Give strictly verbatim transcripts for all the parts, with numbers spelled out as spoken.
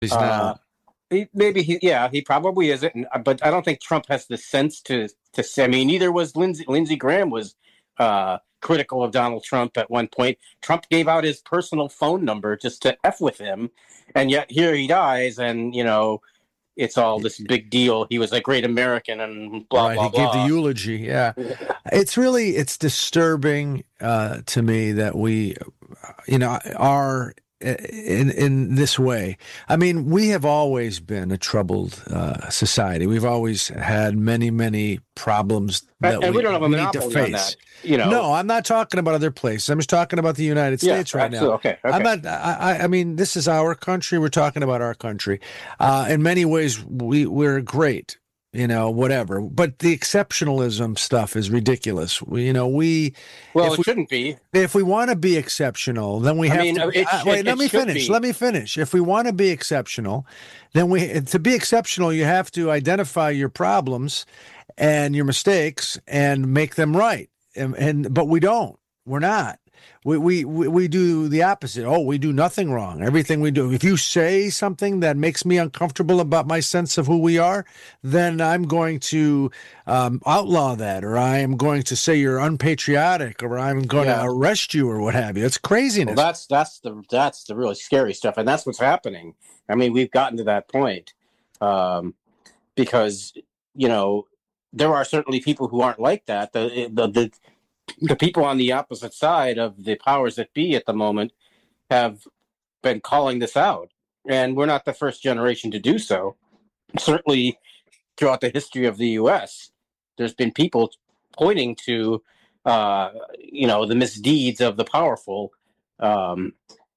He's Uh, not. he, maybe he, yeah, he probably isn't. and- But I don't think Trump has the sense to to say. I mean, neither was Lindsey. Lindsey Graham was uh, critical of Donald Trump at one point. Trump gave out his personal phone number just to f with him, and yet here he dies, and you know it's all this big deal. He was a great American, and blah Right, blah he gave the blah. eulogy. Yeah, it's really it's disturbing uh, to me that we, you know, are in in this way. I mean, we have always been a troubled uh, society. We've always had many many problems that And, and we, we don't have a we need to monopoly on face. that. You know. No, I'm not talking about other places. I'm just talking about the United Yeah, States right absolutely. now. Okay, okay. I'm not. I, I I mean, this is our country. We're talking about our country. Uh, in many ways, we we're great. You know, whatever. But the exceptionalism stuff is ridiculous. We, you know, we. Well, if it we, shouldn't be. If we want to be exceptional, then we I have mean, to. it uh, should- wait, it let me should finish. be. Let me finish. If we want to be exceptional, then we to be exceptional, you have to identify your problems and your mistakes and make them right. And, and but we don't. We're not. We, we we we do the opposite. Oh, we do nothing wrong. Everything we do. If you say something that makes me uncomfortable about my sense of who we are, then I'm going to um, outlaw that, or I am going to say you're unpatriotic, or I'm going Yeah. to arrest you, or what have you. It's craziness. Well, that's that's the that's the really scary stuff, and that's what's happening. I mean, we've gotten to that point um, because you know there are certainly people who aren't like that. The the the the people on the opposite side of the powers that be at the moment have been calling this out, and we're not the first generation to do so. Certainly, throughout the history of the U S, there's been people pointing to, uh, you know, the misdeeds of the powerful. Um,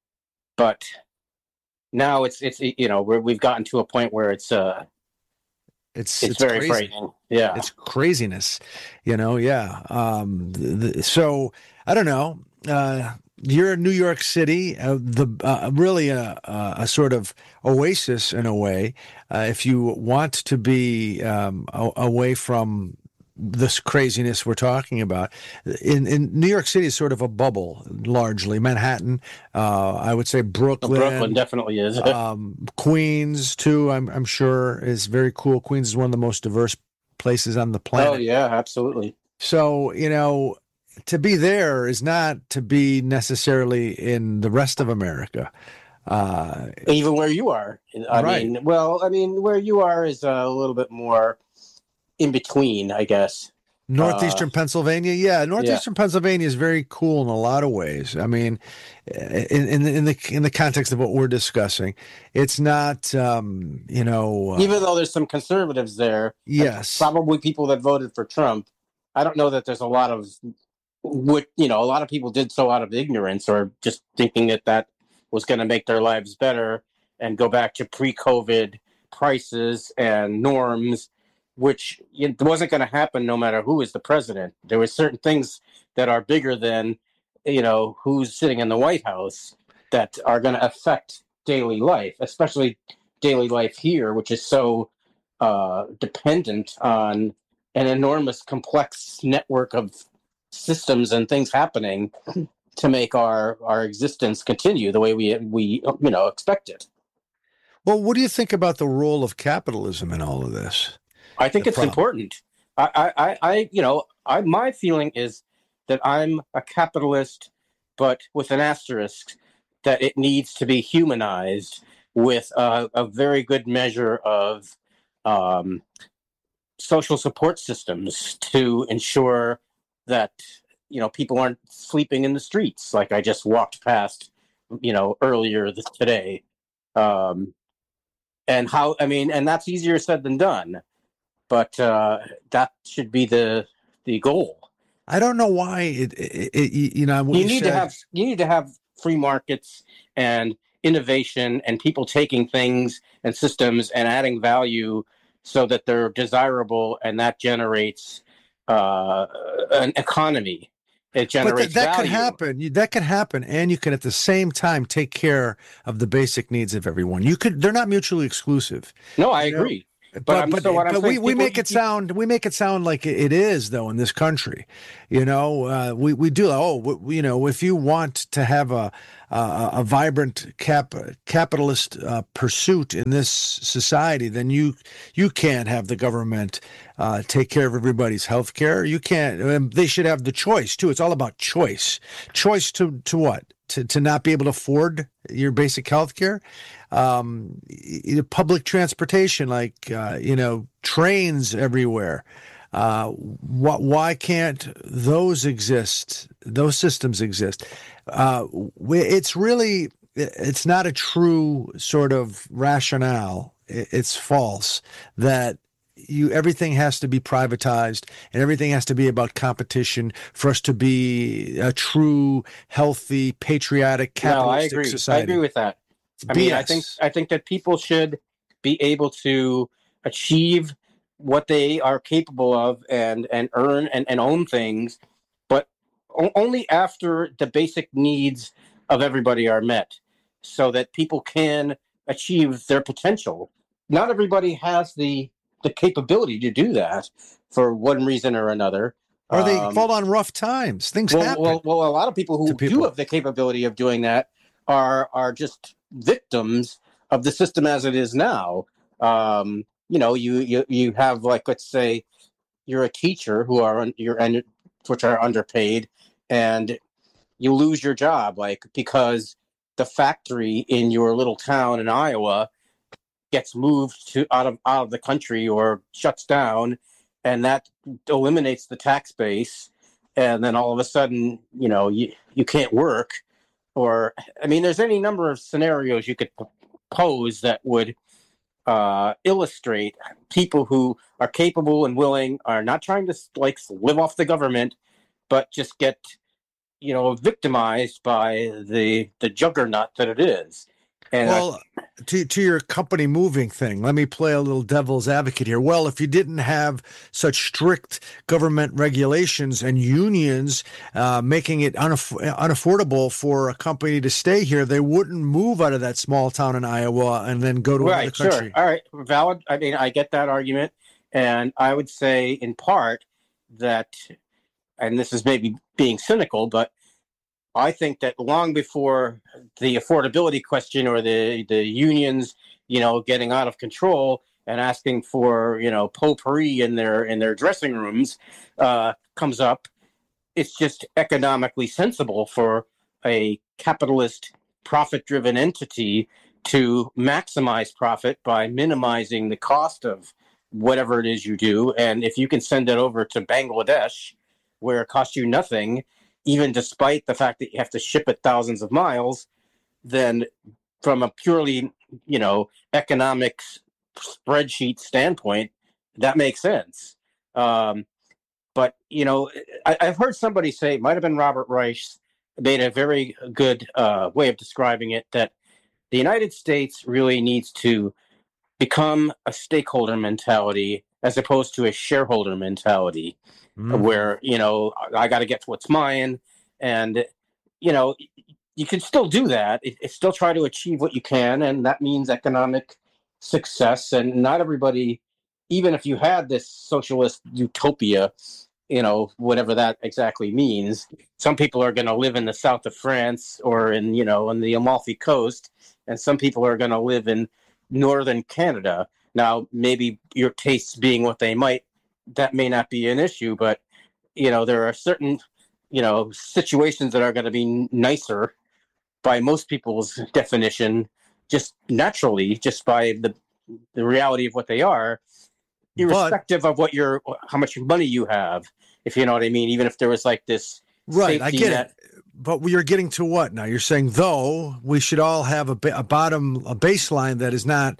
but now it's it's you know we're, we've gotten to a point where it's uh, It's it's, it's very crazy. frightening. Yeah, It's craziness, you know. Yeah. Um. The, the, so I don't know. Uh, you're in New York City, uh, the uh, really a, a, a sort of oasis in a way. Uh, if you want to be um, a, away from this craziness we're talking about, in in New York City is sort of a bubble, largely Manhattan. Uh, I would say Brooklyn. Brooklyn definitely is. Um, Queens too. I'm I'm sure is very cool. Queens is one of the most diverse places on the planet. Oh yeah, absolutely. So, you know, to be there is not to be necessarily in the rest of America. Uh, Even where you are, I Right. mean, well, I mean, where you are is a little bit more in between, I guess. Northeastern Uh, Pennsylvania, yeah, Northeastern Pennsylvania is very cool in a lot of ways. I mean, in in the in the, in the context of what we're discussing, it's not, um, you know, uh, Even though there's some conservatives there, yes, probably people that voted for Trump. I don't know that there's a lot of what you know. A lot of people did so out of ignorance or just thinking that that was going to make their lives better and go back to pre-COVID prices and norms, which it wasn't going to happen no matter who is the president. There were certain things that are bigger than, you know, who's sitting in the White House that are going to affect daily life, especially daily life here, which is so uh, dependent on an enormous, complex network of systems and things happening to make our, our existence continue the way we we you know expect it. Well, what do you think about the role of capitalism in all of this? I think The it's problem. important. I, I, I, I, you know, I my feeling is that I'm a capitalist, but with an asterisk that it needs to be humanized with a, a very good measure of um, social support systems to ensure that you know people aren't sleeping in the streets. Like I just walked past, you know, earlier this, today, um, and how I mean, and that's easier said than done. But uh, that should be the the goal. I don't know why it, it, it you know, what You you need said, to have you need to have free markets and innovation and people taking things and systems and adding value so that they're desirable, and that generates uh, an economy. It but generates that, that value. could happen. You- That could happen, and you can at the same time take care of the basic needs of everyone. You could. They're not mutually exclusive. No, I You know, agree. But, But I'm, but, so what I'm but we, saying, we people- make it sound we make it sound like it is though in this country, you know. Uh, we we do oh we, you know if you want to have a uh, a vibrant cap capitalist uh, pursuit in this society, then you you can't have the government uh, take care of everybody's health care. You can't. Um, they should have the choice too. It's all about choice. Choice to to what? To to not be able to afford your basic health care. Um, public transportation, like uh, you know, trains everywhere. Uh, wh- why can't those exist? Those systems exist. Uh, it's really, it's not a true sort of rationale. It's false that you everything has to be privatized and everything has to be about competition for us to be a true, healthy, patriotic, capitalistic no, I agree. society. I agree with that. I B S. mean, I think I think that people should be able to achieve what they are capable of and and earn and, and own things, but o- only after the basic needs of everybody are met, so that people can achieve their potential. Not everybody has the the capability to do that for one reason or another. Or they Um, fall on rough times. Things well, happen well, well, a lot of people to who people. do have the capability of doing that are are just victims of the system as it is now. Um, you know, you you you have, like, let's say you're a teacher who are un- you're and which are underpaid, and you lose your job, like, because the factory in your little town in Iowa gets moved to out of out of the country or shuts down, and that eliminates the tax base, and then all of a sudden, you know, you you can't work. Or, I mean, there's any number of scenarios you could p- pose that would uh, illustrate people who are capable and willing, are not trying to, like, live off the government, but just get, you know, victimized by the the juggernaut that it is. And I, Well, to to your company moving thing, let me play a little devil's advocate here. Well, if you didn't have such strict government regulations and unions uh, making it unaff- unaffordable for a company to stay here, they wouldn't move out of that small town in Iowa and then go to another right, sure, country. all right, valid. I mean, I get that argument, and I would say in part that, and this is maybe being cynical, but I think that long before the affordability question or the the unions, you know, getting out of control and asking for, you know, potpourri in their in their dressing rooms uh, comes up, it's just economically sensible for a capitalist, profit-driven entity to maximize profit by minimizing the cost of whatever it is you do. And if you can send it over to Bangladesh, where it costs you nothing, even despite the fact that you have to ship it thousands of miles, then from a purely, you know, economics spreadsheet standpoint, that makes sense. Um, but, you know, I, I've heard somebody say, it might have been Robert Reich, made a very good uh, way of describing it, that the United States really needs to become a stakeholder mentality as opposed to a shareholder mentality, Mm. where, you know, I got to get what's mine. And, you know, you can still do that. It, it still try to achieve what you can. And that means economic success. And not everybody, even if you had this socialist utopia, you know, whatever that exactly means, some people are going to live in the south of France or in, you know, on the Amalfi Coast. And some people are going to live in northern Canada. Now, maybe your tastes being what they might, that may not be an issue, but, you know, there are certain, you know, situations that are going to be nicer by most people's definition, just naturally, just by the the reality of what they are, irrespective But of what your how much money you have, if you know what I mean. Even if there was like this right, I safety get net. it. But we are getting to what now? You're saying though we should all have a, ba- a bottom, a baseline that is not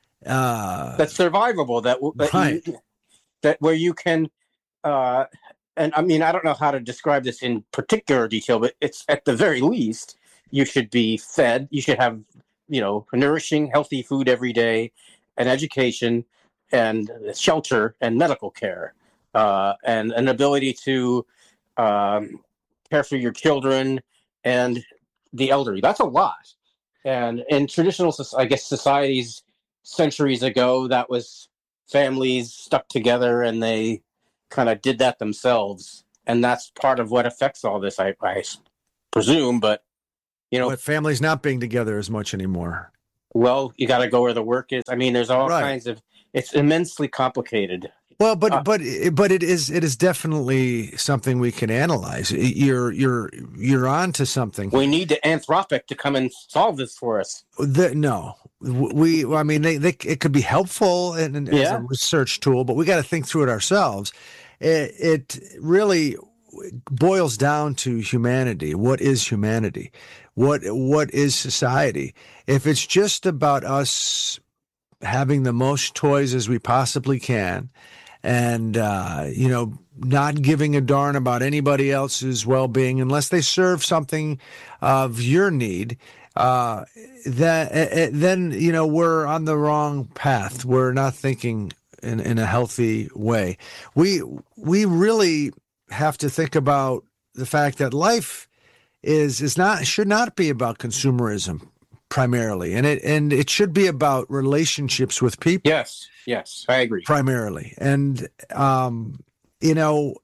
uh, That's survivable. That that you right. that where you can. Uh, and I mean, I don't know how to describe this in particular detail, but it's at the very least, you should be fed. You should have, you know, nourishing, healthy food every day, and education, and shelter, and medical care, uh, and an ability to um, care for your children and the elderly. That's a lot. And in traditional, soc- I guess, societies centuries ago, that was families stuck together and they kind of did that themselves. And that's part of what affects all this, I, I presume. But You know, What families not being together as much anymore. well, you got to go where the work is. I mean, there's all Right. kinds of. It's immensely complicated. Well, but Uh, but but it is it is definitely something we can analyze. You're you're you're on to something. we need the Anthropic to come and solve this for us. The, no, we. I mean, they, they it could be helpful in, in, as Yeah. a research tool, but we got to think through it ourselves. It, it really boils down to humanity. What is humanity? What what is society? If it's just about us having the most toys as we possibly can, and uh, you know, not giving a darn about anybody else's well-being unless they serve something of your need, uh, that uh, then you know we're on the wrong path. We're not thinking in, in a healthy way. We we really have to think about the fact that life is is not should not be about consumerism primarily, and it and it should be about relationships with people. Yes, yes, I agree. Primarily, and um, you know,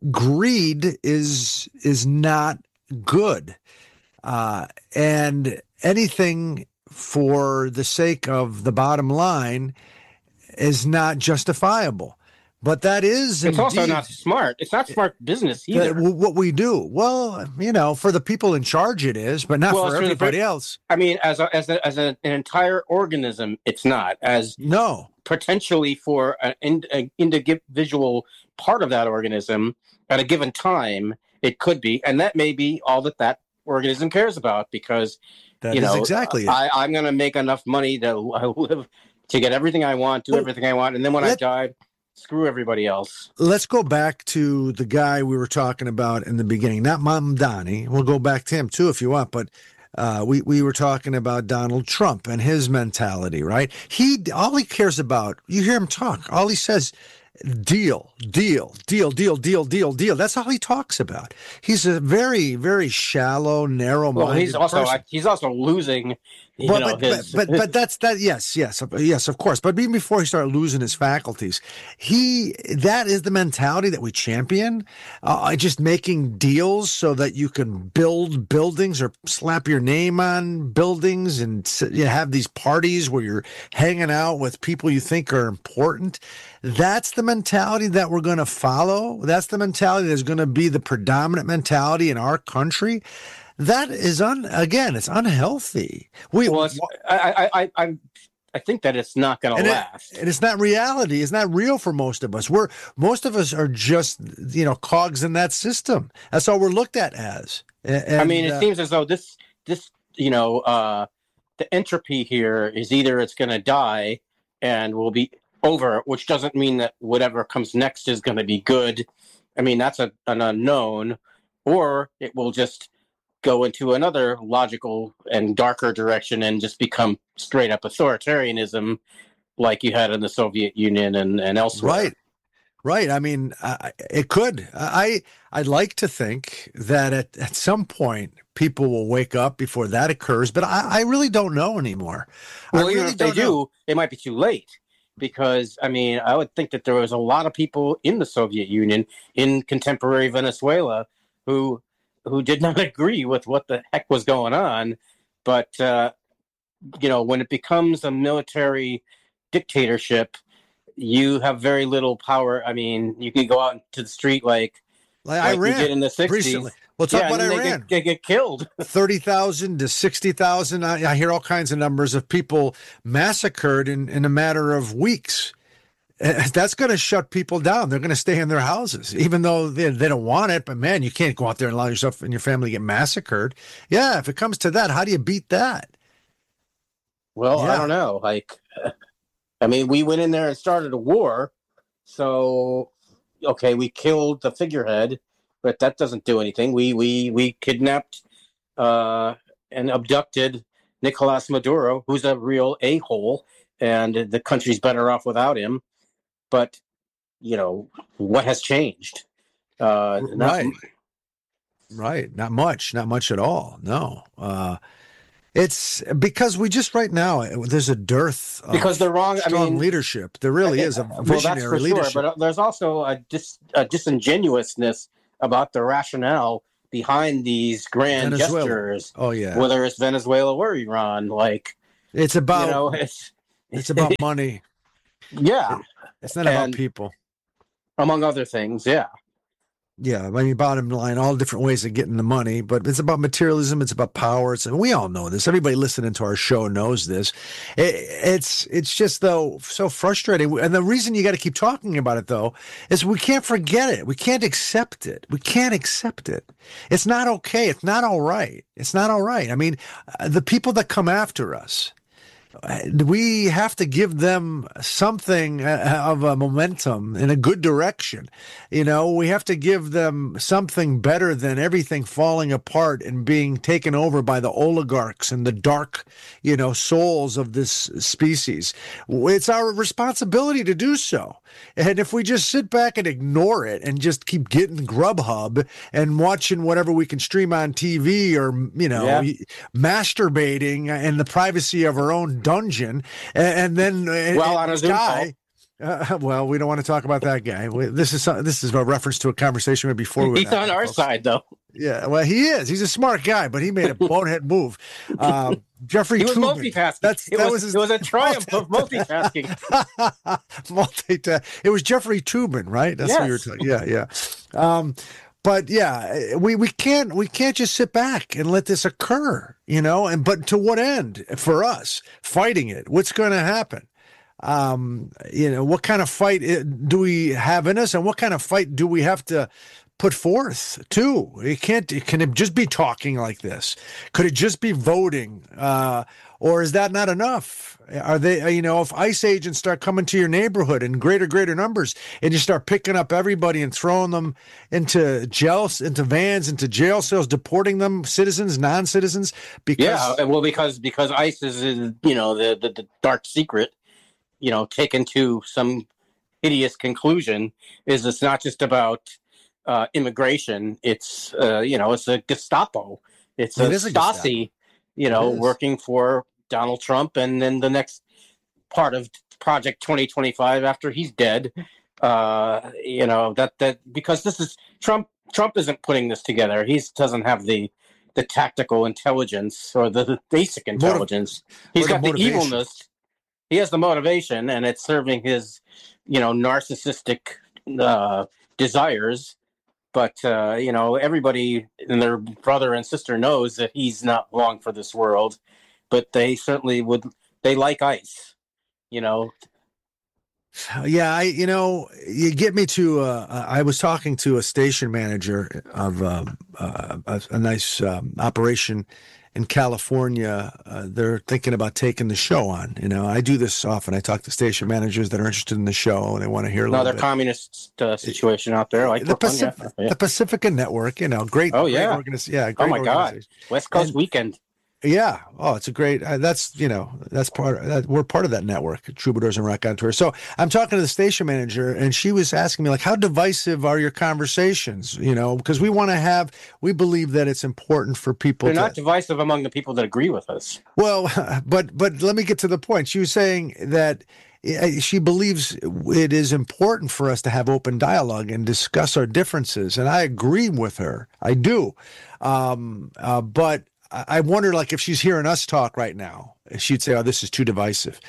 greed is is not good, uh, and anything for the sake of the bottom line is not justifiable. But that is It's also indeed not smart. It's not smart business that- either. what we do. Well, you know, for the people in charge, it is, but not Well, for it's for the- everybody else. I mean, as a, as a, as a, an entire organism, it's not. As No, potentially for an, in, an individual part of that organism at a given time, it could be, and that may be all that that organism cares about, because that you is know exactly it. I, I'm going to make enough money to live, to get everything I want, do Well, everything I want, and then when I let- die, screw everybody else. Let's go back to the guy we were talking about in the beginning, not Mamdani. We'll go back to him too if you want, but uh, we we were talking about Donald Trump and his mentality, right? He all he cares about. You hear him talk. All he says, deal, deal, deal, deal, deal, deal, deal. That's all he talks about. He's a very, very shallow, narrow-minded Well, he's also person. he's also losing. You Well, know, but, his, but, but but that's that. Yes, yes, yes. Of course. But even before he started losing his faculties, he that is the mentality that we champion. Uh, just making deals so that you can build buildings or slap your name on buildings, and s- you have these parties where you're hanging out with people you think are important. That's the mentality that we're going to follow. That's the mentality that's going to be the predominant mentality in our country. That is un again, it's unhealthy. We well, it's, I, I, I, I, I think that it's not going and to it- last. and it's not reality. It's not real for most of us. We're most of us are just you know cogs in that system. That's all we're looked at as. And, I mean, it uh, seems as though this, this, you know, uh, the entropy here is either it's going to die and will be over, which doesn't mean that whatever comes next is going to be good. I mean, that's a, an unknown, or it will just go into another logical and darker direction and just become straight up authoritarianism, like you had in the Soviet Union and, and elsewhere. right, right. I mean, I, it could. I I'd like to think that at at some point people will wake up before that occurs, but I, I really don't know anymore. I Well, even really if they don't know. do, it might be too late. Because, I mean, I would think that there was a lot of people in the Soviet Union, in contemporary Venezuela, who who did not agree with what the heck was going on. But, uh, you know, when it becomes a military dictatorship, you have very little power. I mean, you can go out into the street like, Like like we Iran did in the sixties. recently. Well, talk Yeah, about and then they Iran. get, they get killed. thirty thousand to sixty thousand. I, I hear all kinds of numbers of people massacred in, in a matter of weeks. Uh, That's going to shut people down. They're going to stay in their houses, even though they, they don't want it. But man, you can't go out there and allow yourself and your family to get massacred. Yeah, if it comes to that, how do you beat that? Well, Yeah. I don't know. Like, I mean, we went in there and started a war. So, okay, we killed the figurehead, but that doesn't do anything. We we we kidnapped uh, and abducted Nicolas Maduro, who's a real a-hole, and the country's better off without him. But, you know, what has changed? Uh, not- Right. Right. Not much. Not much at all. No. Uh, it's because we just right now, there's a dearth of Because they're wrong. I strong mean, leadership. There really is a well, that's visionary for leadership. sure. But uh, there's also a, dis, a disingenuousness about the rationale behind these grand Venezuela. gestures. Oh yeah. Whether it's Venezuela or Iran, like it's about you know, it's it's about money. Yeah, It, it's not and about people. Among other things, yeah. Yeah, I mean, bottom line, all different ways of getting the money, but it's about materialism. It's about power. It's, and we all know this. Everybody listening to our show knows this. It, it's it's just though so frustrating. And the reason you got to keep talking about it though is we can't forget it. We can't accept it. We can't accept it. It's not okay. It's not all right. It's not all right. I mean, uh, the people that come after us, we have to give them something of a momentum in a good direction. You know, we have to give them something better than everything falling apart and being taken over by the oligarchs and the dark, you know, souls of this species. It's our responsibility to do so. And if we just sit back and ignore it and just keep getting Grubhub and watching whatever we can stream on T V or, you know, yeah. masturbating in the privacy of our own dungeon, and, and then well, on a Zoom guy, uh, well, we don't want to talk about that guy. We, this is this is a reference to a conversation we had before. He's on our side, though. Yeah, well, he is. He's a smart guy, but he made a bonehead move. Uh, Jeffrey he was Toobin. multitasking. That's, it, that was, was his, it was a triumph of multitasking. Multitask. It was Jeffrey Toobin, right? That's yes. what you were talking. Yeah, yeah. Um, but yeah, we, we can't we can't just sit back and let this occur, you know. And but to what end for us fighting it? What's going to happen? Um, you know, what kind of fight do we have in us, and what kind of fight do we have to put forth too? It can't. Can it just be talking like this? Could it just be voting, uh, or is that not enough? Are they, you know, if ICE agents start coming to your neighborhood in greater, greater numbers, and you start picking up everybody and throwing them into jails, into vans, into jail cells, deporting them, citizens, non-citizens, because yeah, well, because because ICE is, you know, the the, the dark secret, you know, taken to some hideous conclusion, is it's not just about uh, immigration. It's uh, you know, it's a Gestapo. It's a, it a Stasi, you know, working for Donald Trump, and then the next part of Project twenty twenty-five after he's dead, uh, you know, that that because this is Trump. Trump isn't putting this together. He doesn't have the the tactical intelligence or the, the basic intelligence. Motiv- he's got the, the evilness. He has the motivation, and it's serving his, you know, narcissistic uh, desires. But uh, you know, everybody and their brother and sister knows that he's not long for this world. But they certainly would. They like ICE, you know. Yeah, I you know you get me to. Uh, I was talking to a station manager of um, uh, a, a nice um, operation in California. Uh, they're thinking about taking the show on. You know, I do this often. I talk to station managers that are interested in the show and they want to hear a Another little bit. communist uh, situation out there, like the Pacific, yeah. the Pacifica Network. You know, great. Oh yeah, great organiz- yeah. Great oh my God, West Coast and, Weekend. Yeah. Oh, it's a great, uh, that's, you know, that's part of that. We're part of that network, Troubadours and Raconteurs. So I'm talking to the station manager and she was asking me like, how divisive are your conversations? You know, because we want to have, we believe that it's important for people. They're to, not divisive among the people that agree with us. Well, but, but let me get to the point. She was saying that she believes it is important for us to have open dialogue and discuss our differences. And I agree with her. I do. Um, uh, but I wonder, like, if she's hearing us talk right now, she'd say, "Oh, this is too divisive."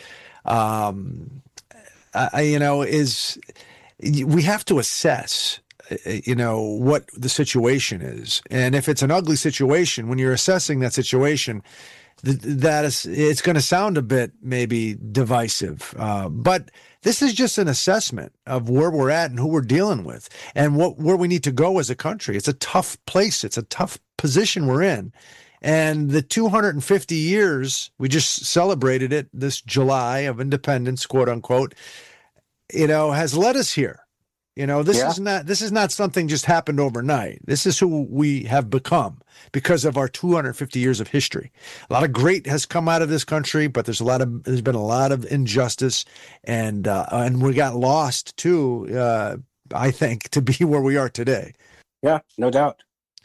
Um, I, you know, is we have to assess, you know, what the situation is, and if it's an ugly situation, when you're assessing that situation, th- that is, it's going to sound a bit maybe divisive, uh, but this is just an assessment of where we're at and who we're dealing with, and what where we need to go as a country. It's a tough place. It's a tough position we're in. And the two hundred fifty years, we just celebrated it this July of independence, quote unquote, you know, has led us here. You know, this yeah. is not this is not something just happened overnight. This is who we have become because of our two hundred fifty years of history. A lot of great has come out of this country, but there's a lot of there's been a lot of injustice, and uh, and we got lost too. Uh, I think to be where we are today. Yeah, no doubt.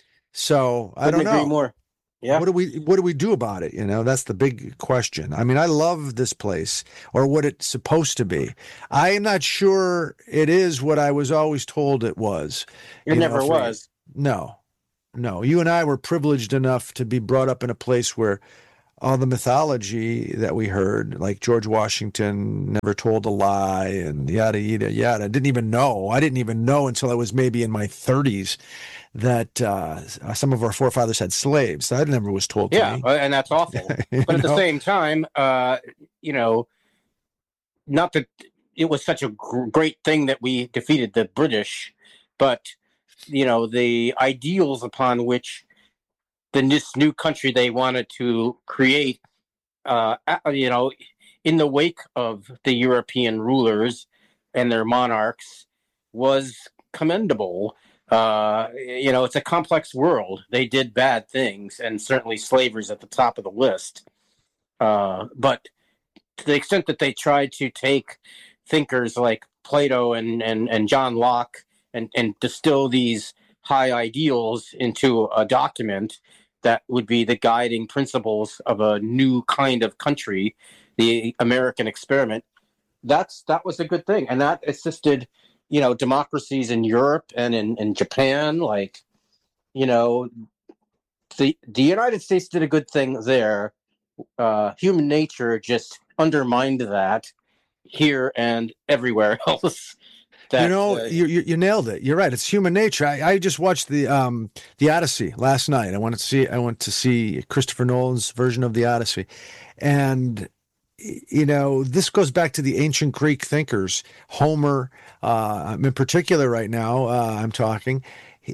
So Couldn't I don't know. Agree more. Yeah. What do we what do we do about it? You know, that's the big question. I mean, I love this place, or what it's supposed to be. I am not sure it is what I was always told it was. It never know, was. No. no. You and I were privileged enough to be brought up in a place where all the mythology that we heard, like George Washington never told a lie and yada, yada, yada, I didn't even know. I didn't even know until I was maybe in my thirties that uh, some of our forefathers had slaves. That never was told to yeah, me. and that's awful. But at know? the same time, uh, you know, not that it was such a gr- great thing that we defeated the British, but, you know, the ideals upon which the, this new country they wanted to create, uh, you know, in the wake of the European rulers and their monarchs was commendable. Uh, you know, it's a complex world. They did bad things, and certainly slavery is at the top of the list. Uh, but to the extent that they tried to take thinkers like Plato and, and, and John Locke and, and distill these high ideals into a document that would be the guiding principles of a new kind of country, the American experiment, that's that was a good thing. And that assisted, you know, democracies in Europe and in, in Japan. Like, you know, the the United States did a good thing there. Uh, human nature just undermined that here and everywhere else. That, you know, uh, you, you you nailed it. You're right. It's human nature. I, I just watched the um the Odyssey last night. I wanted to see I went to see Christopher Nolan's version of the Odyssey, and you know, this goes back to the ancient Greek thinkers, Homer, uh, in particular. Right now, uh, I'm talking.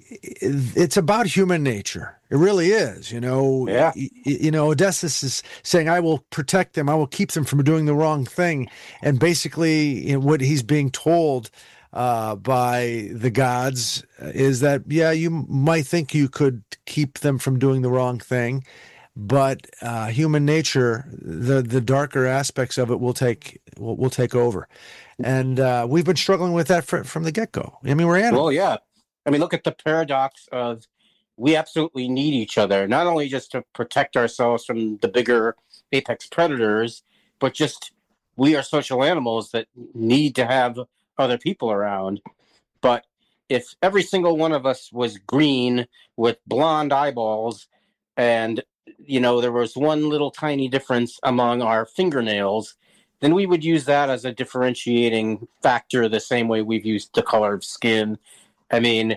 It's about human nature. It really is. You know, yeah. you, you know, Odysseus is saying, I will protect them. I will keep them from doing the wrong thing. And basically, you know, what he's being told uh, by the gods is that, yeah, you might think you could keep them from doing the wrong thing, but uh, human nature, the the darker aspects of it will take will, will take over. And uh, we've been struggling with that for, from the get-go. I mean, we're animals. Well, yeah. I mean, look at the paradox of we absolutely need each other, not only just to protect ourselves from the bigger apex predators, but just we are social animals that need to have other people around. But if every single one of us was green with blonde eyeballs and, you know, there was one little tiny difference among our fingernails, then we would use that as a differentiating factor the same way we've used the color of skin. I mean,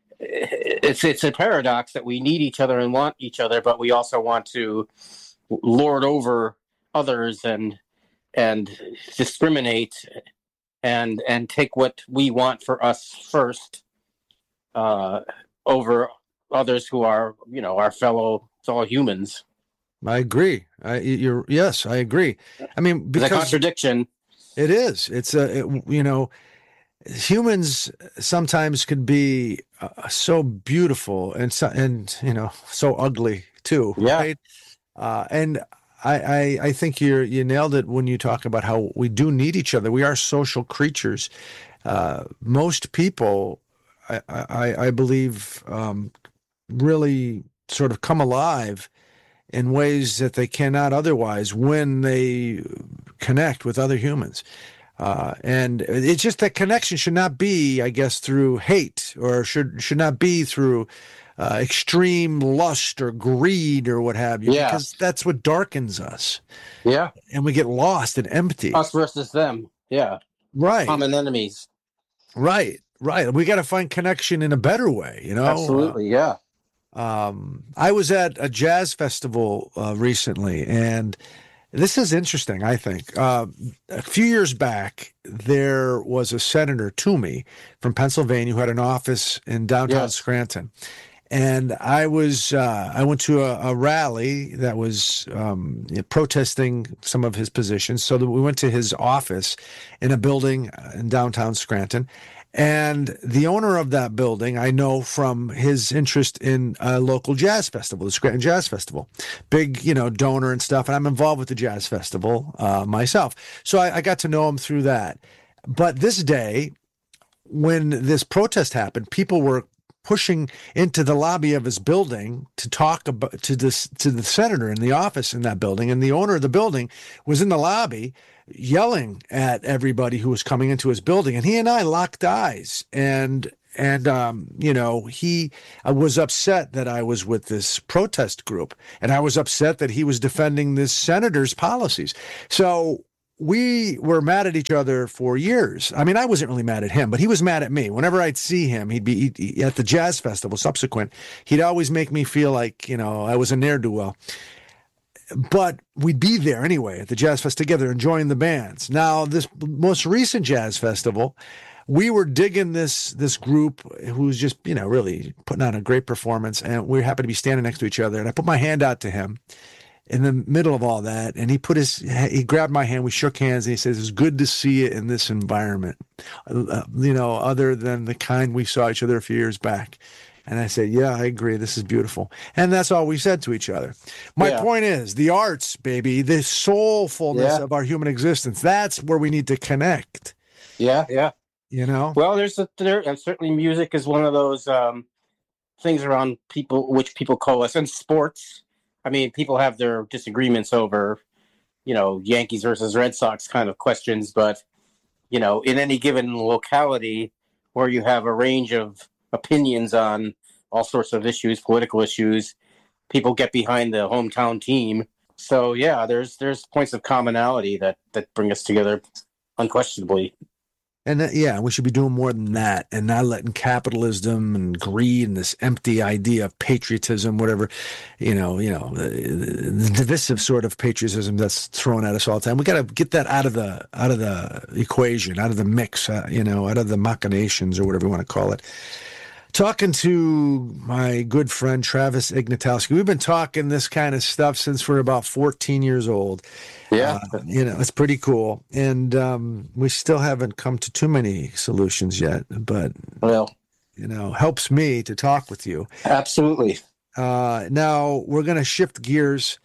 it's it's a paradox that we need each other and want each other, but we also want to lord over others and and discriminate and and take what we want for us first uh, over others who are, you know, our fellow fellow humans. I agree. I you're yes, I agree. I mean, because it's a contradiction. It is. It's a it, you know. Humans sometimes can be uh, so beautiful and so, and you know so ugly too, yeah. right? Uh, and I, I I think you you nailed it when you talk about how we do need each other. We are social creatures. Uh, most people, I I, I believe, um, really sort of come alive in ways that they cannot otherwise when they connect with other humans. Uh, and it's just that connection should not be, I guess, through hate or should should not be through uh, extreme lust or greed or what have you, yeah. because that's what darkens us. Yeah. And we get lost and empty. Us versus them. Yeah. Right. Common enemies. Right. Right. We got to find connection in a better way, you know? Absolutely. Uh, yeah. Um, I was at a jazz festival uh, recently, and this is interesting, I think. Uh, a few years back, there was a Senator Toomey from Pennsylvania who had an office in downtown yes. Scranton. And I was uh, I went to a, a rally that was um, protesting some of his positions. So that we went to his office in a building in downtown Scranton. And the owner of that building, I know from his interest in a local jazz festival, the Scranton Jazz Festival, big, you know, donor and stuff. And I'm involved with the jazz festival uh, myself. So I, I got to know him through that. But this day, when this protest happened, people were pushing into the lobby of his building to talk about to this to the senator in the office in that building, and the owner of the building was in the lobby yelling at everybody who was coming into his building, and he and I locked eyes, and And, um, you know, he I was upset that I was with this protest group, and I was upset that he was defending this senator's policies. So we were mad at each other for years. I mean, I wasn't really mad at him, but he was mad at me. Whenever I'd see him, he'd be he'd, at the jazz festival subsequent. He'd always make me feel like, you know, I was a ne'er-do-well. But we'd be there anyway at the Jazz Fest together, enjoying the bands. Now, this most recent Jazz Festival, we were digging this this group who's just, you know, really putting on a great performance, and we happened to be standing next to each other. And I put my hand out to him in the middle of all that, and he put his he grabbed my hand. We shook hands, and he says, "It's good to see you in this environment, uh, you know, other than the kind we saw each other a few years back." And I said, yeah, I agree. This is beautiful. And that's all we said to each other. My yeah. point is, the arts, baby, the soulfulness yeah. of our human existence, that's where we need to connect. Yeah, yeah. You know? Well, there's a, there, and certainly music is one of those um, things around people, which people call us, and sports. I mean, people have their disagreements over, you know, Yankees versus Red Sox kind of questions. But, you know, in any given locality where you have a range of opinions on all sorts of issues, political issues, people get behind the hometown team. So yeah, there's there's points of commonality that that bring us together unquestionably. And that, yeah, we should be doing more than that, and not letting capitalism and greed and this empty idea of patriotism, whatever, you know, you know, the, the divisive sort of patriotism that's thrown at us all the time. We got to get that out of the out of the equation, out of the mix, uh, you know, out of the machinations or whatever you want to call it. Talking to my good friend Travis Ignatowski. We've been talking this kind of stuff since we're about fourteen years old. Yeah. Uh, you know, it's pretty cool. And um, we still haven't come to too many solutions yet, but, well, you know, helps me to talk with you. Absolutely. Uh, now, we're going to shift gears,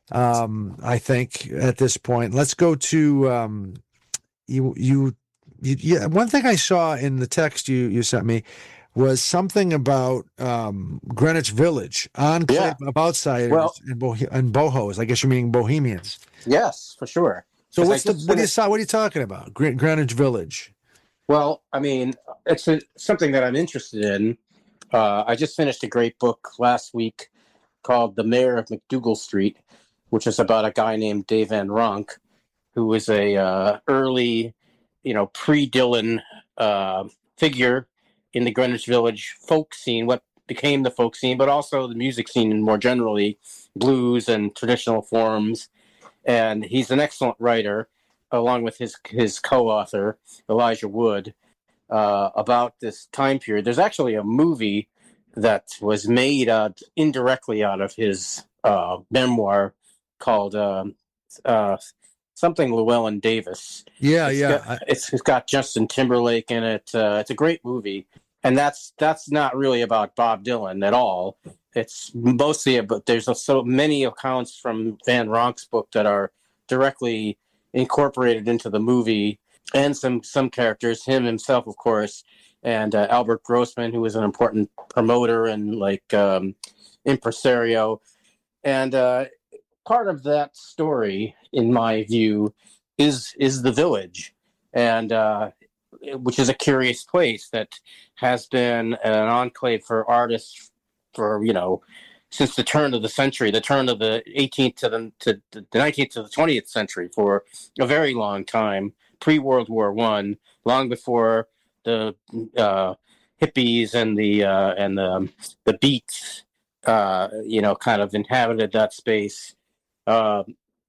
um, I think, at this point. Let's go to um, you, you, you. Yeah, one thing I saw in the text you, you sent me was something about um, Greenwich Village, enclave yeah. of outsiders well, and, Bo- and bohos. I guess you're meaning bohemians. Yes, for sure. So what's the, what, are you, what are you talking about, Greenwich Village? Well, I mean, it's a, something that I'm interested in. Uh, I just finished a great book last week called The Mayor of MacDougall Street, which is about a guy named Dave Van Ronk, who was a uh, early, you know, pre-Dylan uh, figure in the Greenwich Village folk scene, what became the folk scene, but also the music scene more generally, blues and traditional forms. And he's an excellent writer, along with his his co-author, Elijah Wood, uh, about this time period. There's actually a movie that was made uh, indirectly out of his uh, memoir called uh, uh, something Llewellyn Davis. Yeah, it's yeah. Got, it's, it's got Justin Timberlake in it. Uh, it's a great movie. And that's that's not really about Bob Dylan at all. It's mostly about, there's so many accounts from Van Ronk's book that are directly incorporated into the movie, and some some characters, him himself, of course, and uh, Albert Grossman, who was an important promoter and like um, impresario. And uh, part of that story, in my view, is is the village, and uh, which is a curious place that has been an enclave for artists for, you know, since the turn of the century, the turn of the eighteenth to the, to the nineteenth to the twentieth century, for a very long time, pre-World War One, long before the uh, hippies and the uh, and the the Beats, uh, you know, kind of inhabited that space. Uh,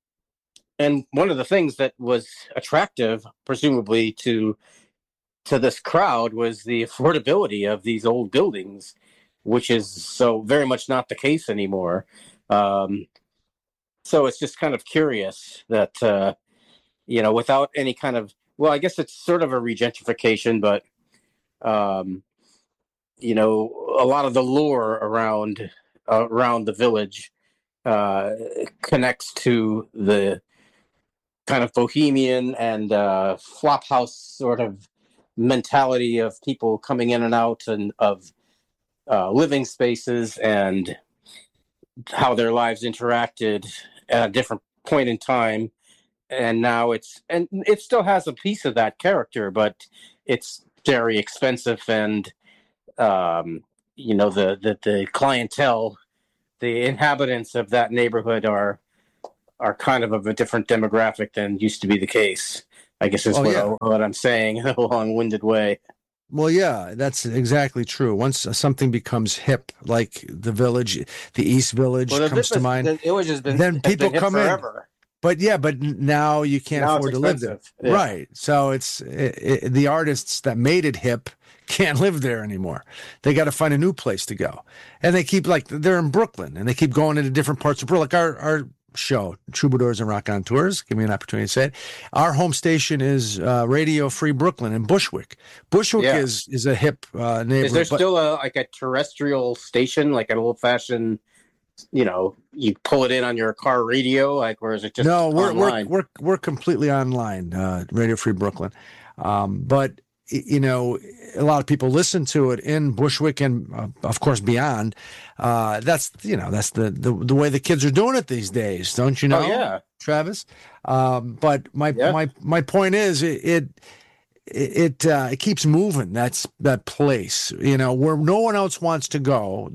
and one of the things that was attractive, presumably, to to this crowd was the affordability of these old buildings, which is so very much not the case anymore. Um, so it's just kind of curious that, uh, you know, without any kind of, well, I guess it's sort of a regentrification, but, um, you know, a lot of the lore around, uh, around the village uh, connects to the kind of bohemian and uh, flop house sort of mentality of people coming in and out and of uh, living spaces and how their lives interacted at a different point in time. And now it's, and it still has a piece of that character, but it's very expensive and um, you know, the, the, the clientele, the inhabitants of that neighborhood are are kind of of a different demographic than used to be the case, I guess is Oh, what, yeah. I, what I'm saying in a long-winded way. Well, yeah, that's exactly true. Once something becomes hip, like the village, the East Village Well, the comes to Village- mind, the Village has been, then has people been hip come in. forever. But yeah, but n- now you can't Now afford it's to live there. expensive. Yeah. Right. So it's it, it, the artists that made it hip can't live there anymore. They got to find a new place to go. And they keep, like, they're in Brooklyn and they keep going into different parts of Brooklyn. Like our, our show, Troubadours and Rock on Tours, give me an opportunity to say it. Our home station is uh, Radio Free Brooklyn in Bushwick. Bushwick Yeah. is is a hip uh, neighborhood. Is there but- still a like a terrestrial station, like an old-fashioned, you know, you pull it in on your car radio, like, or is it just no, we're, we're online? we're we're completely online, uh, Radio Free Brooklyn. Um, but y- you know, a lot of people listen to it in Bushwick and, uh, of course, beyond. Uh, that's you know, that's the, the the way the kids are doing it these days, don't you know? Oh, yeah. Travis. Um, but my Yeah. my my point is, it it it, uh, it keeps moving. That's that place, you know, where no one else wants to go,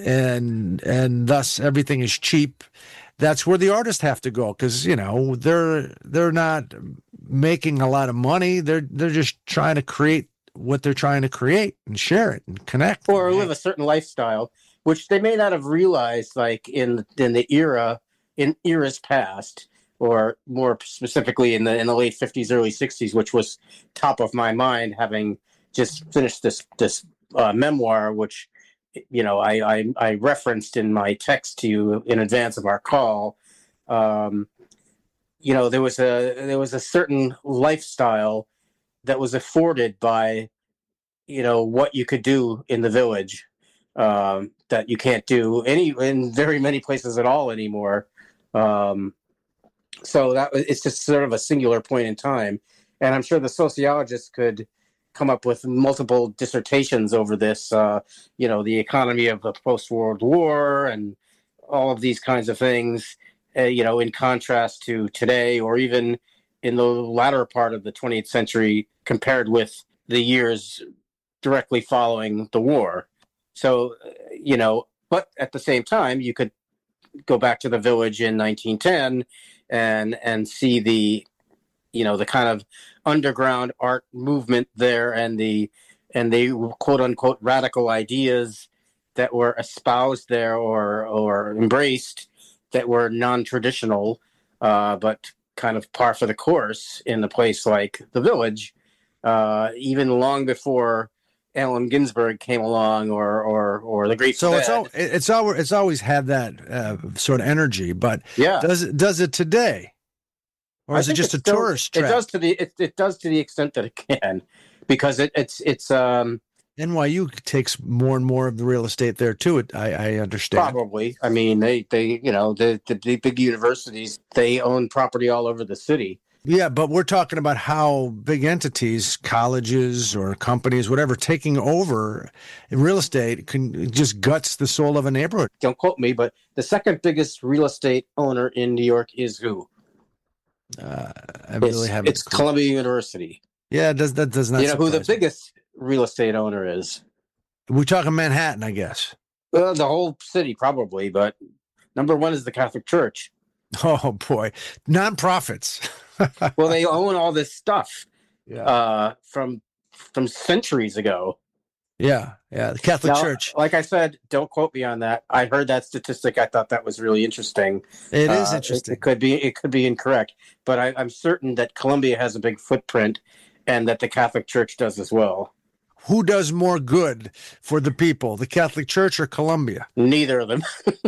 and and thus everything is cheap. That's where the artists have to go because you know they're they're not making a lot of money. They're they're just trying to create what they're trying to create and share it and connect Or and live a certain lifestyle, which they may not have realized, like in in the era, in eras past, or more specifically in the in the late fifties, early sixties, which was top of my mind, having just finished this this uh, memoir, which you know I, I I referenced in my text to you in advance of our call. Um, you know, there was a there was a certain lifestyle that was afforded by, you know, what you could do in the Village, um, that you can't do any in very many places at all anymore. Um, so that it's just sort of a singular point in time, and I'm sure the sociologists could come up with multiple dissertations over this. Uh, you know, the economy of the post-World War and all of these kinds of things. Uh, you know, in contrast to today, or even in the latter part of the twentieth century, compared with the years directly following the war. So, you know, but at the same time, you could go back to the Village in nineteen ten and and see the, you know, the kind of underground art movement there, and the and the quote unquote radical ideas that were espoused there or or embraced that were non-traditional, uh, but kind of par for the course in a place like the Village, uh, even long before Allen Ginsberg came along, or or or the Grateful So Dead. it's al- it's always it's always had that uh, sort of energy, but Yeah. does it does it today, or I is it think just a it's still- tourist It trap? does to the it, it does to the extent that it can, because it, it's it's um N Y U takes more and more of the real estate there too. It, I, I understand. probably. I mean, they they you know the, the the big universities, they own property all over the city. Yeah, but we're talking about how big entities, colleges or companies, whatever, taking over real estate can just guts the soul of a neighborhood. Don't quote me, but the second biggest real estate owner in New York is who? Uh, I It's, really haven't. it's Columbia University. Yeah, does that does not. You know who the surprise me. biggest real estate owner is? We're talking Manhattan, I guess. Well, the whole city probably, but number one is the Catholic Church. Oh boy, nonprofits. Well, they own all this stuff Yeah, uh, from from centuries ago. yeah, yeah. The Catholic Now, Church. like I said, don't quote me on that. I heard that statistic. I thought that was really interesting. It is Uh, interesting. It, it could be it could be incorrect, but I, I'm certain that Columbia has a big footprint, and that the Catholic Church does as well. Who does more good for the people, the Catholic Church or Columbia? Neither of them.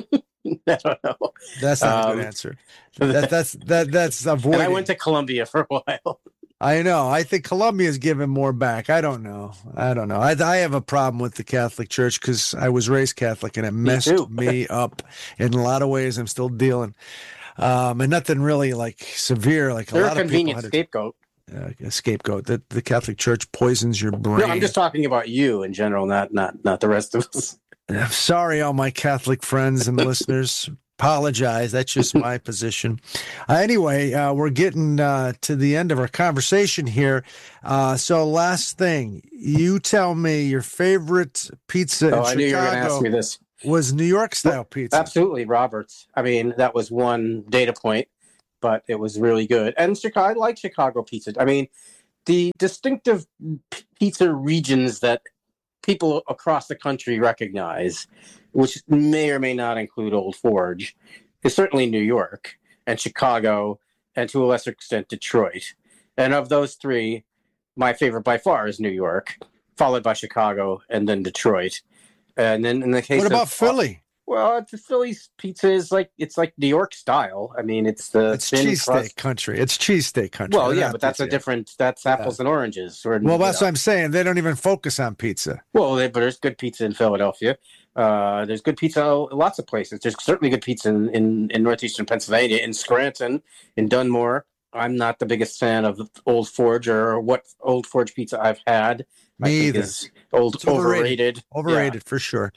I don't know. That's not a Um, good answer. That, that's that that's avoiding. And I went to Columbia for a while. I know. I think Columbia's giving more back. I don't know. I don't know. I, I have a problem with the Catholic Church because I was raised Catholic and it messed too. me up in a lot of ways. I'm still dealing, um, and nothing really like severe. Like a They're lot a of people convenient had a, scapegoat. uh, a scapegoat. That the Catholic Church poisons your brain. No, I'm just talking about you in general, not not not the rest of us. I'm sorry, all my Catholic friends and listeners, apologize. That's just my position. Uh, anyway, uh, we're getting uh, to the end of our conversation here. Uh, so last thing, you tell me your favorite pizza Oh, in I knew you were going to ask Chicago me this. was New York style pizza. Absolutely, Roberts. I mean, that was one data point, but it was really good. And Chicago, I like Chicago pizza. I mean, the distinctive p- pizza regions that people across the country recognize, which may or may not include Old Forge, is certainly New York and Chicago, and to a lesser extent, Detroit. And of those three, my favorite by far is New York, followed by Chicago, and then Detroit. And then in the case What about of, Philly? Well, the Philly's pizza is like, it's like New York style. I mean, it's the It's thin cheesesteak crust. country. It's cheesesteak country. Well, They're yeah, not but that's a pizza. different, that's apples and oranges. Or, Well, you that's know. what I'm saying. They don't even focus on pizza. Well, they, but there's good pizza in Philadelphia. Uh, there's good pizza lots of places. There's certainly good pizza in, in, in northeastern Pennsylvania, in Scranton, in Dunmore. I'm not the biggest fan of Old Forge or what Old Forge pizza I've had. Me I think either. is old, It's overrated. overrated. Overrated for sure.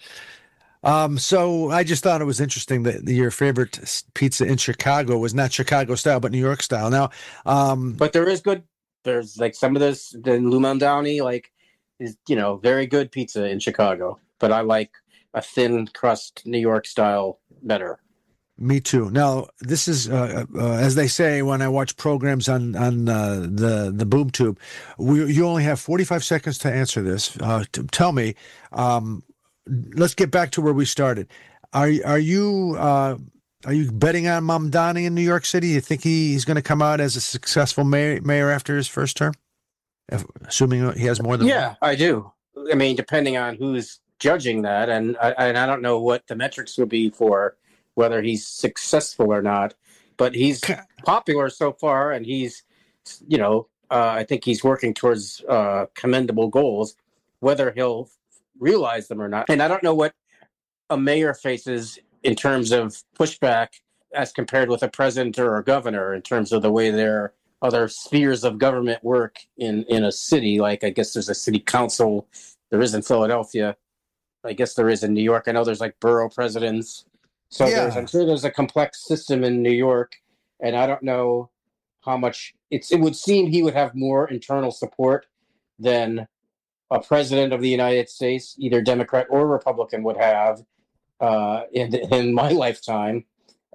Um, so I just thought it was interesting that your favorite s- pizza in Chicago was not Chicago style, but New York style. Now, um, Yeah. But there is good. There's like some of this, the Lou Downey, like, is, you know, very good pizza in Chicago. But I like a thin crust New York style better. me too. Now, this is uh, uh, as they say when I watch programs on on uh, the the Boom Tube. We, you only have forty-five seconds to answer this. Uh, to tell me. Um, let's get back to where we started. Are are you uh, are you betting on Mamdani in New York City? You think he, he's going to come out as a successful mayor, mayor after his first term, if, assuming he has more than Yeah, one? I do. I mean, depending on who's judging that, and I, and I don't know what the metrics would be for whether he's successful or not, but he's popular so far, and he's, you know, uh, I think he's working towards uh, commendable goals. Whether he'll realize them or not, and I don't know what a mayor faces in terms of pushback as compared with a president or a governor in terms of the way their other spheres of government work in, in a city. Like, I guess there's a city council. There is in Philadelphia. I guess there is in New York. I know there's like borough presidents. So Yeah. there's, I'm sure there's a complex system in New York, and I don't know how much it's, it would seem he would have more internal support than a president of the United States, either Democrat or Republican, would have uh, in in my lifetime.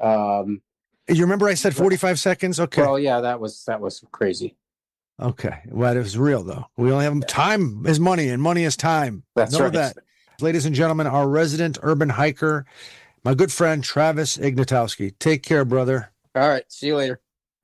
Um, You remember I said forty-five seconds? Okay. Well, yeah, that was that was crazy. Okay. Well, it was real, though. We only have time is money, and money is time. That's know right. that. Ladies and gentlemen, our resident urban hiker, my good friend Travis Ignatowski. Take care, brother. All right. See you later.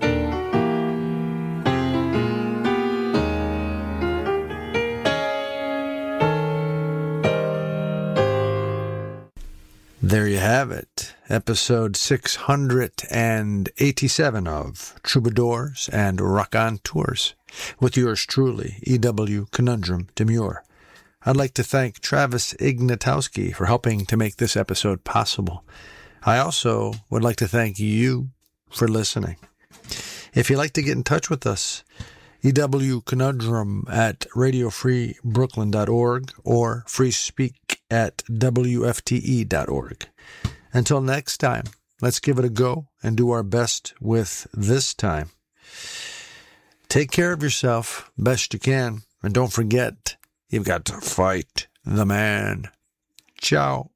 There you have it. Episode six hundred eighty-seven of Troubadours and Rock on Tours with yours truly, E W Conundrum Demure. I'd like to thank Travis Ignatowski for helping to make this episode possible. I also would like to thank you for listening. If you'd like to get in touch with us, E W Conundrum at radio free brooklyn dot org or freespeak at W F T E dot org. Until next time, let's give it a go and do our best with this time. Take care of yourself best you can, and don't forget, you've got to fight the man. Ciao.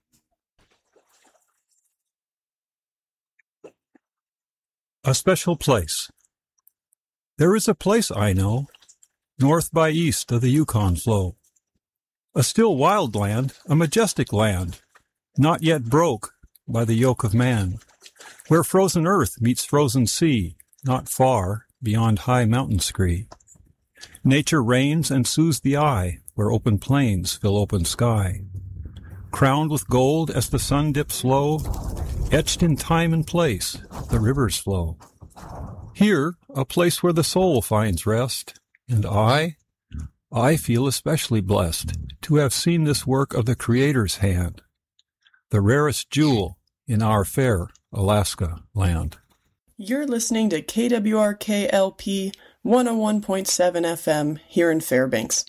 A special place. There is a place I know, north by east of the Yukon flow. A still wild land, a majestic land, not yet broke by the yoke of man, where frozen earth meets frozen sea, not far beyond high mountain scree. Nature reigns and soothes the eye, where open plains fill open sky. Crowned with gold as the sun dips low, etched in time and place, the rivers flow. Here, a place where the soul finds rest, and I, I feel especially blessed to have seen this work of the Creator's hand, the rarest jewel in our fair Alaska land. You're listening to K W R K L P one oh one point seven F M here in Fairbanks.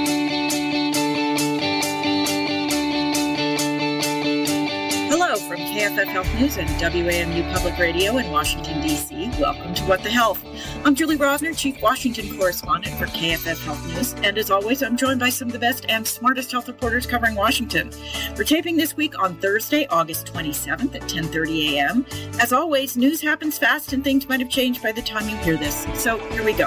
Hello from K F F Health News and W A M U Public Radio in Washington, D C. Welcome to What the Health. I'm Julie Rosner, Chief Washington Correspondent for K F F Health News, and as always, I'm joined by some of the best and smartest health reporters covering Washington. We're taping this week on Thursday, August twenty-seventh at ten thirty a.m. As always, news happens fast and things might have changed by the time you hear this. So here we go.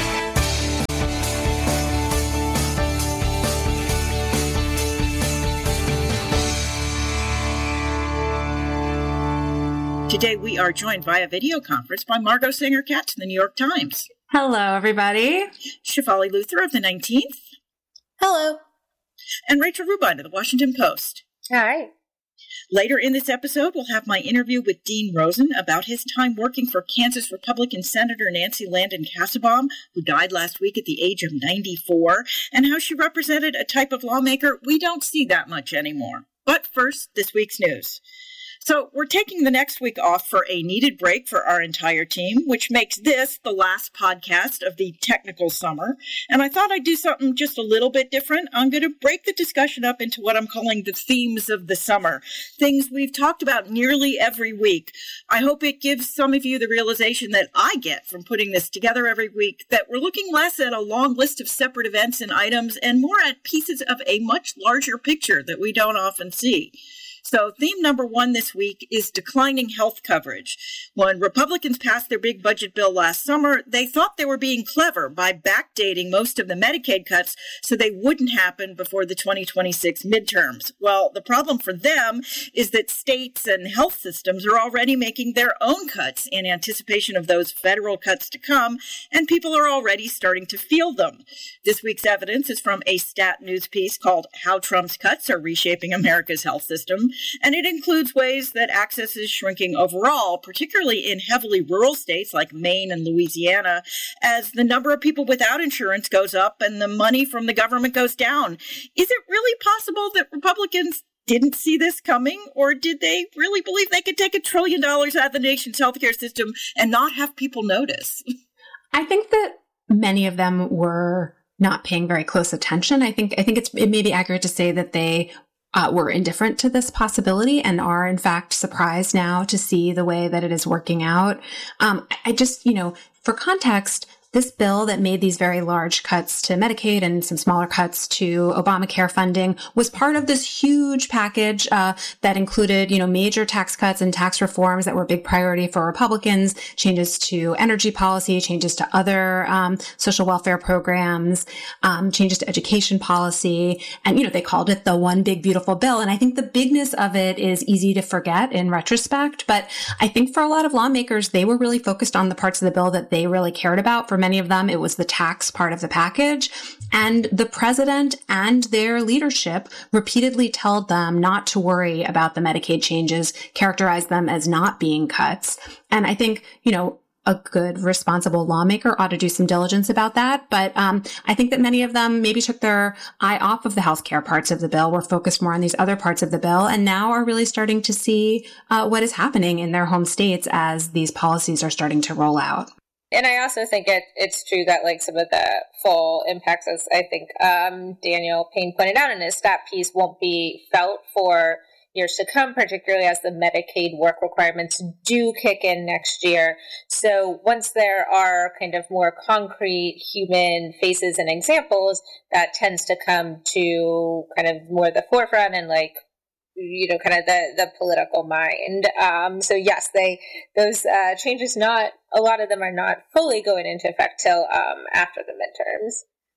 Today, we are joined by a video conference by Margot Sanger-Katz of the New York Times. Hello, everybody. Shefali Luther of the nineteenth. Hello. And Rachel Rubin of the Washington Post. Hi. Later in this episode, we'll have my interview with Dean Rosen about his time working for Kansas Republican Senator Nancy Landon Kassebaum, who died last week at the age of ninety-four, and how she represented a type of lawmaker we don't see that much anymore. But first, this week's news. So we're taking the next week off for a needed break for our entire team, which makes this the last podcast of the technical summer. And I thought I'd do something just a little bit different. I'm going to break the discussion up into what I'm calling the themes of the summer, things we've talked about nearly every week. I hope it gives some of you the realization that I get from putting this together every week, that we're looking less at a long list of separate events and items and more at pieces of a much larger picture that we don't often see. So theme number one this week is declining health coverage. When Republicans passed their big budget bill last summer, they thought they were being clever by backdating most of the Medicaid cuts so they wouldn't happen before the twenty twenty-six midterms. Well, the problem for them is that states and health systems are already making their own cuts in anticipation of those federal cuts to come, and people are already starting to feel them. This week's evidence is from a Stat News piece called How Trump's Cuts Are Reshaping America's Health System. And it includes ways that access is shrinking overall, particularly in heavily rural states like Maine and Louisiana, as the number of people without insurance goes up and the money from the government goes down. Is it really possible that Republicans didn't see this coming, or did they really believe they could take a trillion dollars out of the nation's healthcare system and not have people notice? I think that many of them were not paying very close attention. I think I think it's it may be accurate to say that they Uh, were indifferent to this possibility and are in fact surprised now to see the way that it is working out. Um, I just, you know, for context, this bill that made these very large cuts to Medicaid and some smaller cuts to Obamacare funding was part of this huge package uh, that included, you know, major tax cuts and tax reforms that were a big priority for Republicans, changes to energy policy, changes to other um, social welfare programs, um, changes to education policy. And, you know, they called it the one big beautiful bill. And I think the bigness of it is easy to forget in retrospect. But I think for a lot of lawmakers, they were really focused on the parts of the bill that they really cared about. For many of them, it was the tax part of the package. And the president and their leadership repeatedly told them not to worry about the Medicaid changes, characterized them as not being cuts. And I think, you know, a good, responsible lawmaker ought to do some diligence about that. But um, I think that many of them maybe took their eye off of the healthcare parts of the bill, were focused more on these other parts of the bill, and now are really starting to see uh, what is happening in their home states as these policies are starting to roll out. And I also think it, it's true that like some of the full impacts, as I think um, Daniel Payne pointed out in his stat piece, won't be felt for years to come, particularly as the Medicaid work requirements do kick in next year. So once there are kind of more concrete human faces and examples, that tends to come to kind of more the forefront and like, you know, kind of the, the political mind. Um, so yes, they, those uh, changes, not, a lot of them are not fully going into effect till um, after the midterms.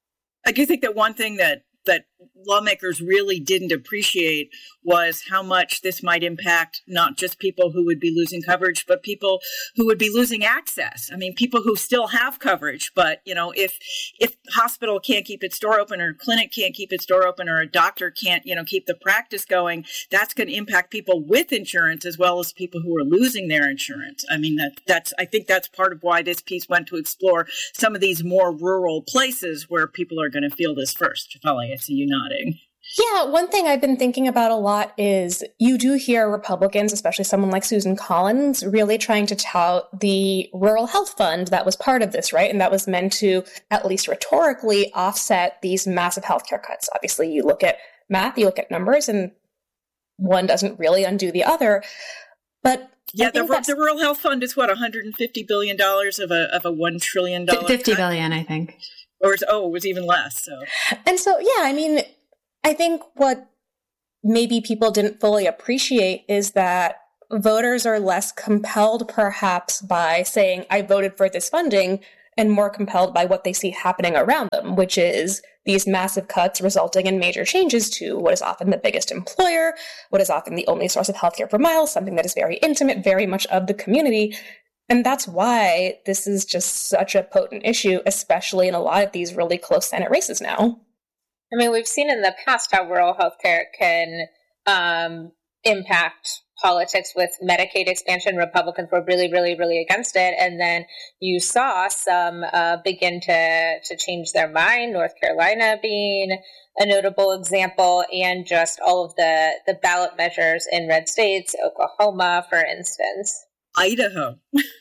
I do think that one thing that that lawmakers really didn't appreciate was how much this might impact not just people who would be losing coverage, but people who would be losing access. I mean, people who still have coverage, but, you know, if if hospital can't keep its door open or clinic can't keep its door open or a doctor can't, you know, keep the practice going, that's going to impact people with insurance as well as people who are losing their insurance. I mean, that that's I think that's part of why this piece went to explore some of these more rural places where people are going to feel this first. Shefali, I see you nodding. Yeah, one thing I've been thinking about a lot is you do hear Republicans, especially someone like Susan Collins, really trying to tout the Rural Health Fund that was part of this, right? And that was meant to, at least rhetorically, offset these massive healthcare cuts. Obviously, you look at math, you look at numbers, and one doesn't really undo the other. But yeah, the, the Rural Health Fund is what, one hundred fifty billion dollars of a of a one trillion dollars fifty cut? billion, I think. Or is, oh, it was even less. So, and so, yeah, I mean, I think what maybe people didn't fully appreciate is that voters are less compelled, perhaps, by saying, I voted for this funding, and more compelled by what they see happening around them, which is these massive cuts resulting in major changes to what is often the biggest employer, what is often the only source of healthcare per mile, something that is very intimate, very much of the community. And that's why this is just such a potent issue, especially in a lot of these really close Senate races now. I mean, we've seen in the past how rural healthcare can um, impact politics with Medicaid expansion. Republicans were really, really, really against it. And then you saw some uh, begin to, to change their mind, North Carolina being a notable example, and just all of the, the ballot measures in red states, Oklahoma, for instance. Idaho.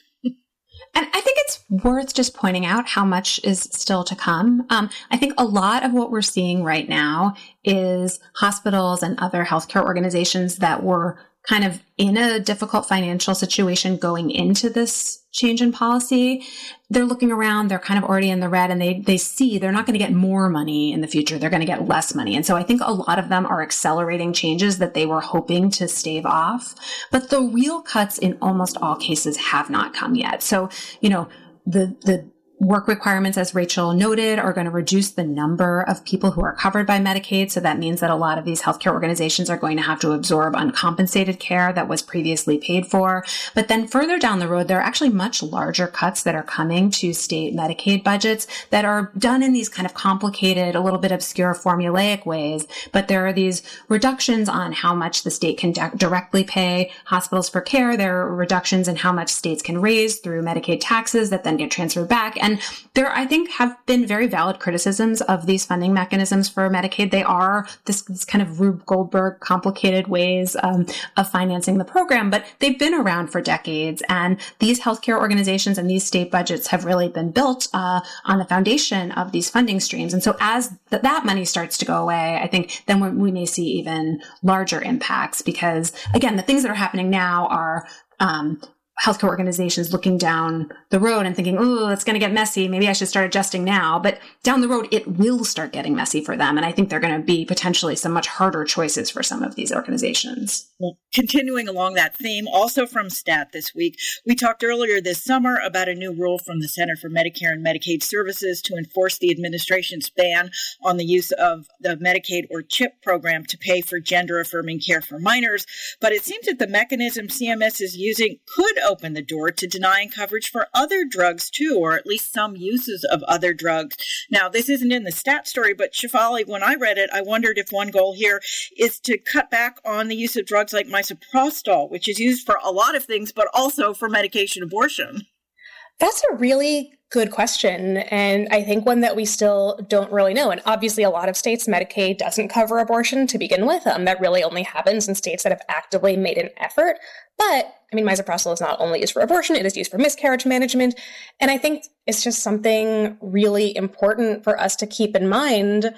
And I think it's worth just pointing out how much is still to come. Um, I think a lot of what we're seeing right now is hospitals and other healthcare organizations that were kind of in a difficult financial situation going into this change in policy. They're looking around, they're kind of already in the red, and they, they see they're not going to get more money in the future. They're going to get less money. And so I think a lot of them are accelerating changes that they were hoping to stave off. But the real cuts in almost all cases have not come yet. So, you know, the, the, work requirements, as Rachel noted, are going to reduce the number of people who are covered by Medicaid. So that means that a lot of these healthcare organizations are going to have to absorb uncompensated care that was previously paid for. But then further down the road, there are actually much larger cuts that are coming to state Medicaid budgets that are done in these kind of complicated, a little bit obscure formulaic ways. But there are these reductions on how much the state can di- directly pay hospitals for care. There are reductions in how much states can raise through Medicaid taxes that then get transferred back. And And there, I think, have been very valid criticisms of these funding mechanisms for Medicaid. They are this, this kind of Rube Goldberg complicated ways um, of financing the program, but they've been around for decades. And these healthcare organizations and these state budgets have really been built uh, on the foundation of these funding streams. And so as th- that money starts to go away, I think then we, we may see even larger impacts because, again, the things that are happening now are um, healthcare organizations looking down the road and thinking, oh, it's going to get messy. Maybe I should start adjusting now. But down the road, it will start getting messy for them. And I think they're going to be potentially some much harder choices for some of these organizations. Well, continuing along that theme, also from STAT this week, we talked earlier this summer about a new rule from the Center for Medicare and Medicaid Services to enforce the administration's ban on the use of the Medicaid or CHIP program to pay for gender-affirming care for minors. But it seems that the mechanism C M S is using could open the door to denying coverage for other drugs too, or at least some uses of other drugs. Now, this isn't in the STAT story, but Shefali, when I read it, I wondered if one goal here is to cut back on the use of drugs like misoprostol, which is used for a lot of things, but also for medication abortion. That's a really good question, and I think one that we still don't really know. And obviously, a lot of states, Medicaid doesn't cover abortion to begin with. Um, that really only happens in states that have actively made an effort. But, I mean, misoprostol is not only used for abortion, it is used for miscarriage management. And I think it's just something really important for us to keep in mind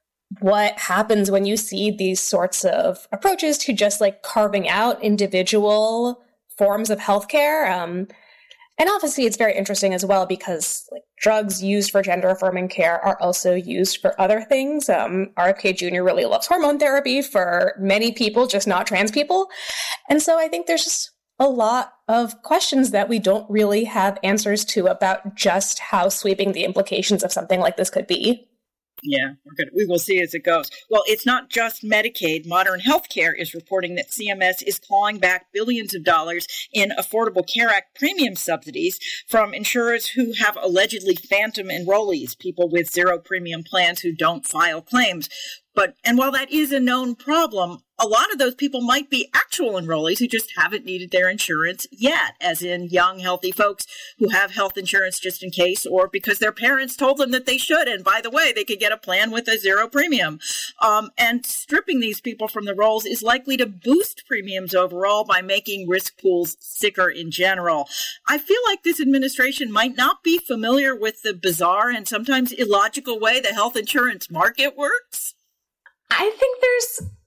what happens when you see these sorts of approaches to just like carving out individual forms of healthcare. Um, And obviously, it's very interesting as well because like drugs used for gender-affirming care are also used for other things. Um, R F K Junior really loves hormone therapy for many people, just not trans people. And so I think there's just a lot of questions that we don't really have answers to about just how sweeping the implications of something like this could be. Yeah, we're good. We will see as it goes. Well, it's not just Medicaid. Modern Healthcare is reporting that C M S is clawing back billions of dollars in Affordable Care Act premium subsidies from insurers who have allegedly phantom enrollees, people with zero premium plans who don't file claims. But, and while that is a known problem, a lot of those people might be actual enrollees who just haven't needed their insurance yet, as in young, healthy folks who have health insurance just in case, or because their parents told them that they should. And by the way, they could get a plan with a zero premium. Um, and stripping these people from the rolls is likely to boost premiums overall by making risk pools sicker in general. I feel like this administration might not be familiar with the bizarre and sometimes illogical way the health insurance market works. I think there's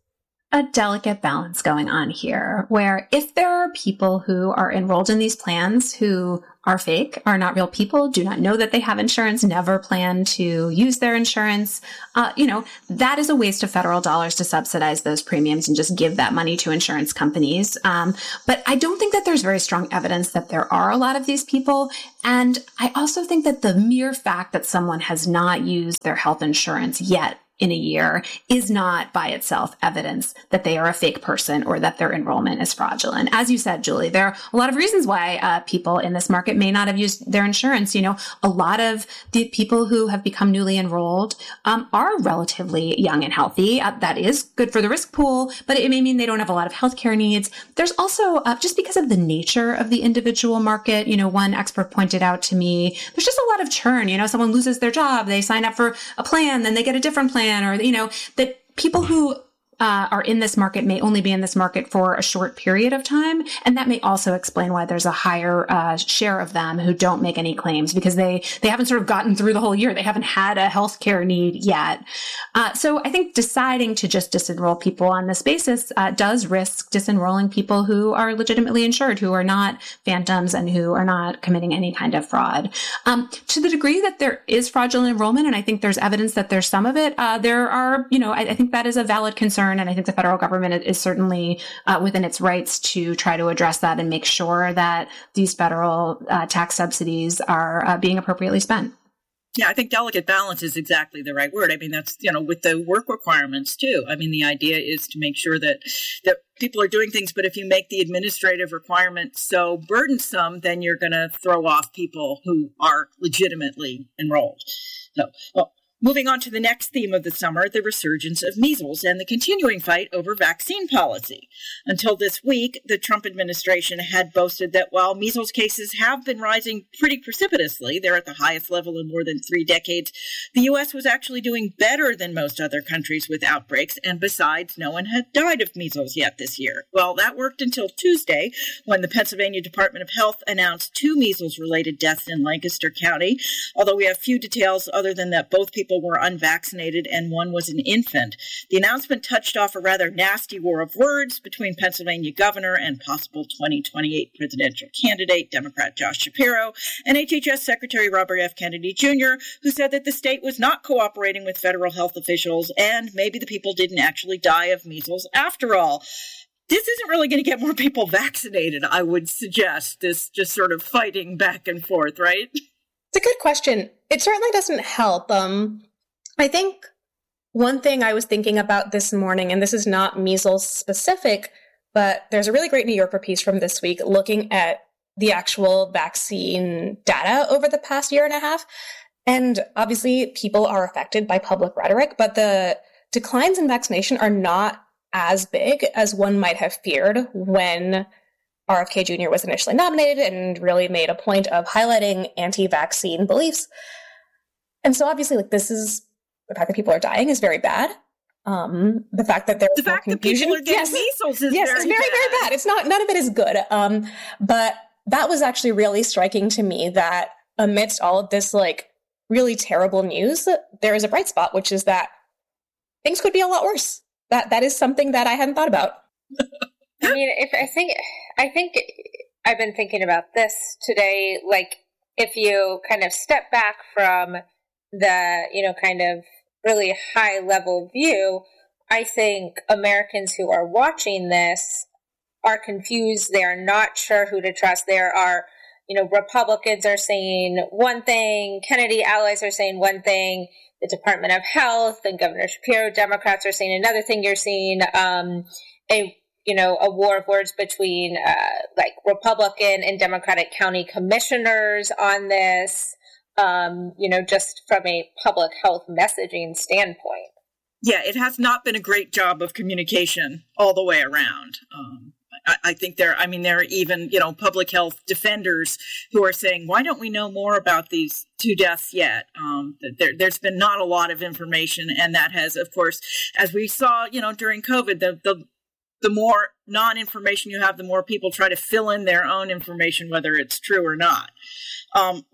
a delicate balance going on here where if there are people who are enrolled in these plans who are fake, are not real people, do not know that they have insurance, never plan to use their insurance, uh, you know, that is a waste of federal dollars to subsidize those premiums and just give that money to insurance companies. Um, but I don't think that there's very strong evidence that there are a lot of these people. And I also think that the mere fact that someone has not used their health insurance yet in a year is not by itself evidence that they are a fake person or that their enrollment is fraudulent. As you said, Julie, there are a lot of reasons why uh, people in this market may not have used their insurance. You know, a lot of the people who have become newly enrolled um, are relatively young and healthy. Uh, that is good for the risk pool, but it may mean they don't have a lot of healthcare needs. There's also, uh, just because of the nature of the individual market, you know, one expert pointed out to me, there's just a lot of churn. You know, someone loses their job, they sign up for a plan, then they get a different plan. Or, you know, that people who uh, are in this market may only be in this market for a short period of time. And that may also explain why there's a higher uh, share of them who don't make any claims because they, they haven't sort of gotten through the whole year. They haven't had a healthcare need yet. Uh, so I think deciding to just disenroll people on this basis uh, does risk disenrolling people who are legitimately insured, who are not phantoms and who are not committing any kind of fraud. Um, to the degree that there is fraudulent enrollment, and I think there's evidence that there's some of it, uh, there are, you know, I, I think that is a valid concern. And I think the federal government is certainly uh, within its rights to try to address that and make sure that these federal uh, tax subsidies are uh, being appropriately spent. Yeah, I think delicate balance is exactly the right word. I mean, that's, you know, with the work requirements too. I mean, the idea is to make sure that, that people are doing things, but if you make the administrative requirements so burdensome, then you're going to throw off people who are legitimately enrolled. So, well, moving on to the next theme of the summer, the resurgence of measles and the continuing fight over vaccine policy. Until this week, the Trump administration had boasted that while measles cases have been rising pretty precipitously, they're at the highest level in more than three decades, the U S was actually doing better than most other countries with outbreaks, and besides, no one had died of measles yet this year. Well, that worked until Tuesday, when the Pennsylvania Department of Health announced two measles-related deaths in Lancaster County, although we have few details other than that both people were unvaccinated and one was an infant. The announcement touched off a rather nasty war of words between Pennsylvania governor and possible twenty twenty-eight presidential candidate, Democrat Josh Shapiro, and H H S Secretary Robert F. Kennedy Junior, who said that the state was not cooperating with federal health officials and maybe the people didn't actually die of measles after all. This isn't really going to get more people vaccinated, I would suggest, this just sort of fighting back and forth, right? It's a good question. It certainly doesn't help. Um, I think one thing I was thinking about this morning, and this is not measles specific, but there's a really great New Yorker piece from this week looking at the actual vaccine data over the past year and a half. And obviously people are affected by public rhetoric, but the declines in vaccination are not as big as one might have feared when R F K Junior was initially nominated and really made a point of highlighting anti-vaccine beliefs. And so obviously, like, this is, the fact that people are dying is very bad. Um, the fact that there's the more fact confusion, that people are getting yes, measles is yes, very, it's very, bad. very bad. It's not, none of it is good. Um, but that was actually really striking to me that amidst all of this, like, really terrible news, there is a bright spot, which is that things could be a lot worse. That that is something that I hadn't thought about. I mean, if I think, I think I've been thinking about this today. Like, if you kind of step back from the, you know, kind of really high level view, I think Americans who are watching this are confused. They are not sure who to trust. There are, you know, Republicans are saying one thing, Kennedy allies are saying one thing, the Department of Health and Governor Shapiro, Democrats are saying another thing. You're seeing um, a, you know, a war of words between uh, like Republican and Democratic county commissioners on this, um, you know, just from a public health messaging standpoint. Yeah, it has not been a great job of communication all the way around. Um, I, I think there, I mean, there are even, you know, public health defenders who are saying, why don't we know more about these two deaths yet? Um, there, there's been not a lot of information. And that has, of course, as we saw, you know, during COVID, the, the, the more non-information you have, the more people try to fill in their own information, whether it's true or not. Um, well,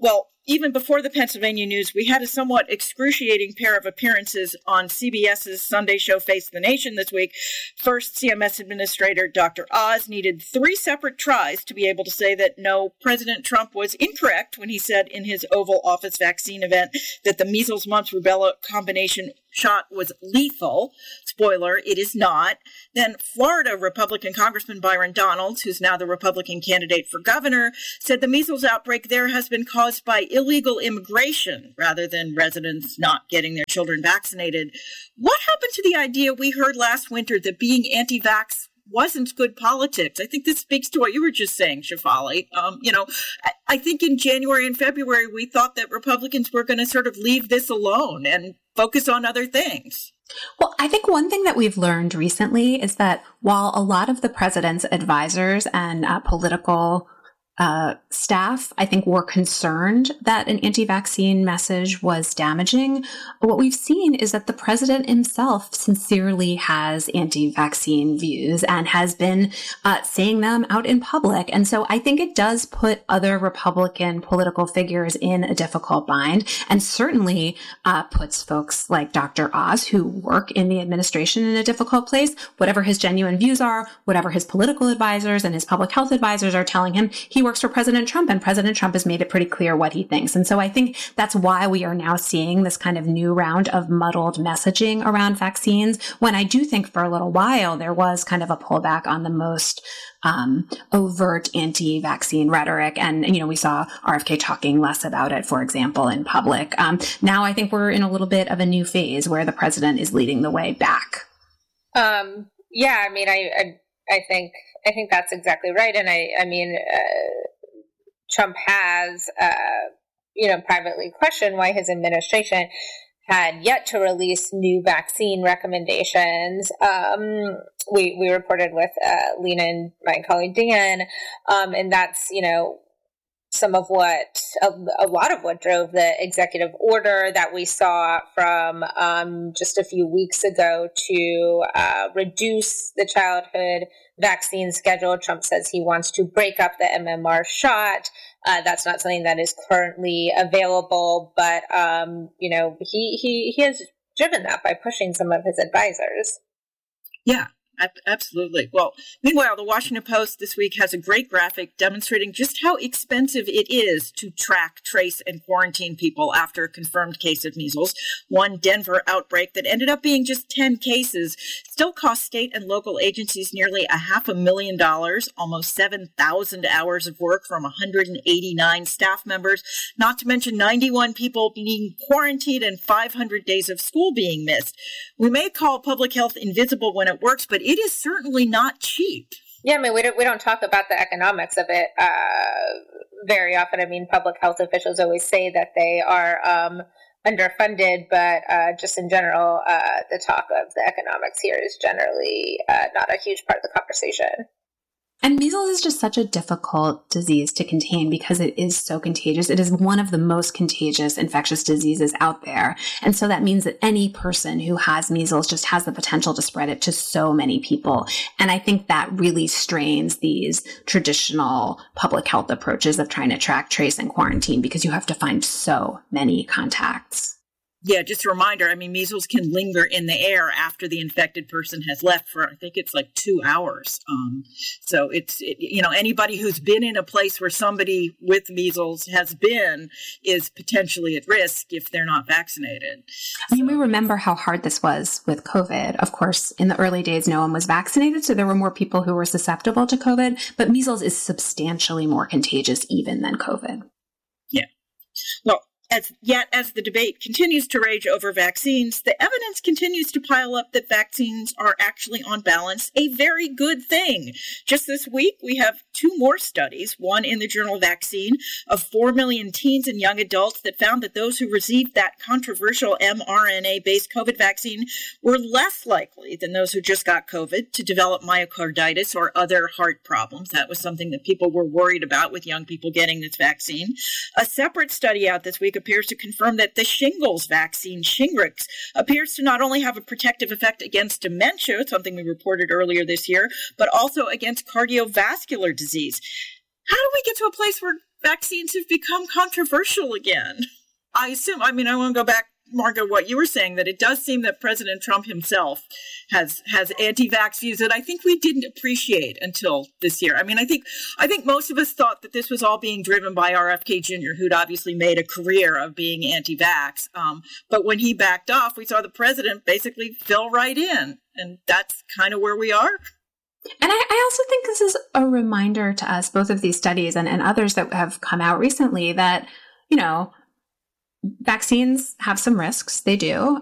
even before the Pennsylvania news, we had a somewhat excruciating pair of appearances on CBS's Sunday show Face the Nation this week. First, C M S Administrator Doctor Oz needed three separate tries to be able to say that no, President Trump was incorrect when he said in his Oval Office vaccine event that the measles, mumps, rubella combination shot was lethal. Spoiler, it is not. Then Florida Republican Congressman Byron Donalds, who's now the Republican candidate for governor, said the measles outbreak there has been caused by illegal immigration rather than residents not getting their children vaccinated. What happened to the idea we heard last winter that being anti-vax wasn't good politics? I think this speaks to what you were just saying, Shefali. Um, you know, I, I think in January and February, we thought that Republicans were going to sort of leave this alone and focus on other things. Well, I think one thing that we've learned recently is that while a lot of the president's advisors and uh, political Uh, staff, I think, were concerned that an anti-vaccine message was damaging, what we've seen is that the president himself sincerely has anti-vaccine views and has been uh, saying them out in public. And so I think it does put other Republican political figures in a difficult bind, and certainly uh, puts folks like Doctor Oz, who work in the administration, in a difficult place. Whatever his genuine views are, whatever his political advisors and his public health advisors are telling him, he works for President Trump, and President Trump has made it pretty clear what he thinks. And so I think that's why we are now seeing this kind of new round of muddled messaging around vaccines, when I do think for a little while there was kind of a pullback on the most um, overt anti-vaccine rhetoric. And, you know, we saw R F K talking less about it, for example, in public. Um, now I think we're in a little bit of a new phase where the president is leading the way back. Um, yeah, I mean, I, I, I think I think that's exactly right. And I, I mean, uh, Trump has, uh, you know, privately questioned why his administration had yet to release new vaccine recommendations. Um, we, we reported with uh, Lena and my colleague Dan, um, and that's, you know, some of what, a, a lot of what drove the executive order that we saw from um, just a few weeks ago to uh, reduce the childhood vaccine schedule. Trump says he wants to break up the M M R shot. Uh, that's not something that is currently available, but um, you know, he, he, he has driven that by pushing some of his advisors. Yeah. Absolutely. Well, meanwhile, the Washington Post this week has a great graphic demonstrating just how expensive it is to track, trace, and quarantine people after a confirmed case of measles. One Denver outbreak that ended up being just ten cases still cost state and local agencies nearly a half a million dollars, almost seven thousand hours of work from one hundred eighty-nine staff members, not to mention ninety-one people being quarantined and five hundred days of school being missed. We may call public health invisible when it works, but it is certainly not cheap. Yeah, I mean, we don't we don't talk about the economics of it uh, very often. I mean, public health officials always say that they are um, underfunded, but uh, just in general, uh, the talk of the economics here is generally uh, not a huge part of the conversation. And measles is just such a difficult disease to contain because it is so contagious. It is one of the most contagious infectious diseases out there. And so that means that any person who has measles just has the potential to spread it to so many people. And I think that really strains these traditional public health approaches of trying to track, trace, and quarantine, because you have to find so many contacts. Yeah, just a reminder, I mean, measles can linger in the air after the infected person has left for, I think it's like two hours. Um, so it's, it, you know, anybody who's been in a place where somebody with measles has been is potentially at risk if they're not vaccinated. I mean, we remember how hard this was with COVID. Of course, in the early days, no one was vaccinated, so there were more people who were susceptible to COVID, but measles is substantially more contagious even than COVID. Yeah. Well, As yet, as the debate continues to rage over vaccines, the evidence continues to pile up that vaccines are actually, on balance, a very good thing. Just this week, we have two more studies, one in the journal Vaccine of four million teens and young adults that found that those who received that controversial mRNA-based COVID vaccine were less likely than those who just got COVID to develop myocarditis or other heart problems. That was something that people were worried about with young people getting this vaccine. A separate study out this week appears to confirm that the shingles vaccine, Shingrix, appears to not only have a protective effect against dementia, something we reported earlier this year, but also against cardiovascular disease. How do we get to a place where vaccines have become controversial again. I assume, I mean, I want to go back, Margot, what you were saying, that it does seem that President Trump himself has has anti-vax views that I think we didn't appreciate until this year. I mean, I think I think most of us thought that this was all being driven by R F K Junior, who'd obviously made a career of being anti-vax. Um, but when he backed off, we saw the president basically fill right in. And that's kind of where we are. And I, I also think this is a reminder to us, both of these studies and, and others that have come out recently, that, you know, vaccines have some risks. They do.